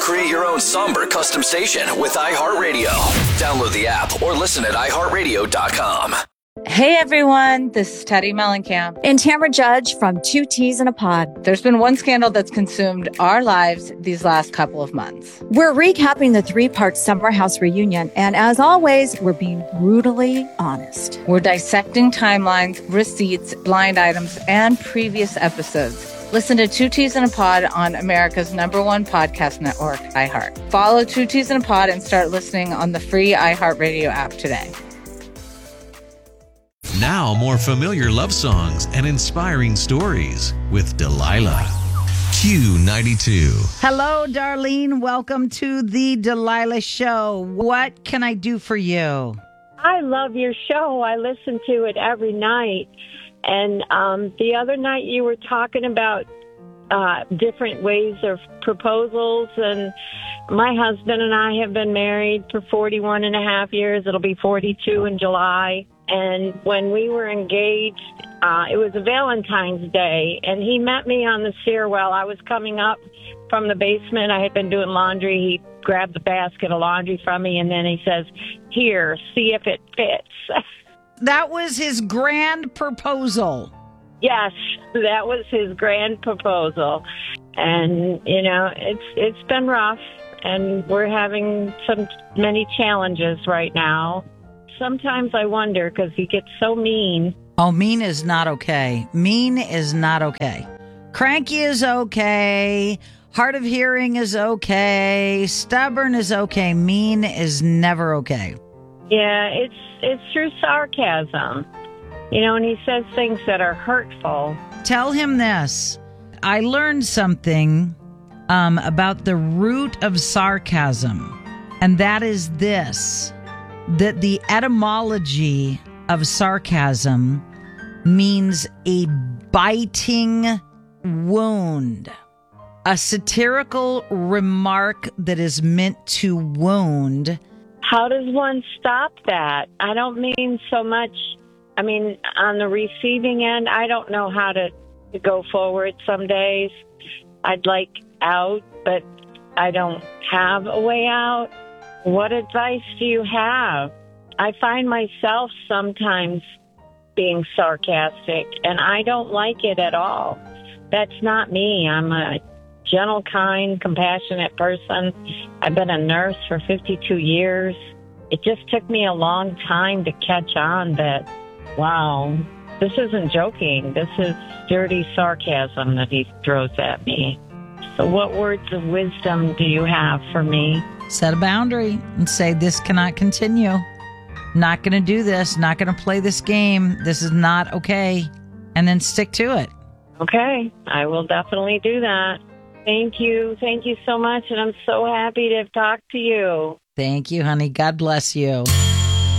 Create your own somber custom station with iHeartRadio. Download the app or listen at iHeartRadio.com. Hey everyone, this is Teddy Mellencamp and Tamara Judge from Two Teas in a Pod. There's been one scandal that's consumed our lives these last couple of months. We're recapping the 3-part Summer House reunion, and as always, we're being brutally honest. We're dissecting timelines, receipts, blind items, and previous episodes. Listen to Two Teas in a Pod on America's #1 podcast network, iHeart. Follow Two Teas in a Pod and start listening on the free iHeartRadio app today. Now, more familiar love songs and inspiring stories with Delilah. Q92. Hello, Darlene. Welcome to the Delilah Show. What can I do for you? I love your show. I listen to it every night. And the other night you were talking about different ways of proposals. And my husband and I have been married for 41 and a half years. It'll be 42 in July. And when we were engaged, it was a Valentine's Day, and he met me on the stairwell. I was coming up from the basement. I had been doing laundry. He grabbed the basket of laundry from me, and then he says, "Here, see if it fits." That was his grand proposal. Yes, that was his grand proposal. And, you know, it's been rough, and we're having many challenges right now. Sometimes I wonder because he gets so mean. Oh, mean is not okay. Mean is not okay. Cranky is okay. Hard of hearing is okay. Stubborn is okay. Mean is never okay. Yeah, it's through sarcasm. You know, and he says things that are hurtful. Tell him this. I learned something about the root of sarcasm, and that is this. That the etymology of sarcasm means a biting wound, a satirical remark that is meant to wound. How does one stop that? I don't mean so much, on the receiving end, I don't know how to go forward some days. I'd like out, but I don't have a way out. What advice do you have? I find myself sometimes being sarcastic, and I don't like it at all. That's not me. I'm a gentle, kind, compassionate person. I've been a nurse for 52 years. It just took me a long time to catch on that, wow, this isn't joking. This is dirty sarcasm that he throws at me. So what words of wisdom do you have for me? Set a boundary and say, this cannot continue. Not going to do this. Not going to play this game. This is not okay. And then stick to it. Okay. I will definitely do that. Thank you. Thank you so much. And I'm so happy to have talked to you. Thank you, honey. God bless you.